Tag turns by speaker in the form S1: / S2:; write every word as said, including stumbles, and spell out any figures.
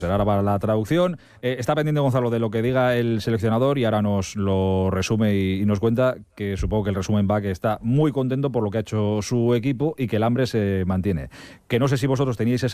S1: Ahora para la traducción. Eh, está pendiente Gonzalo de lo que diga el seleccionador y ahora nos lo resume y, y nos cuenta que supongo que el resumen va que está muy contento por lo que ha hecho su equipo y que el hambre se mantiene. Que no sé si vosotros teníais esa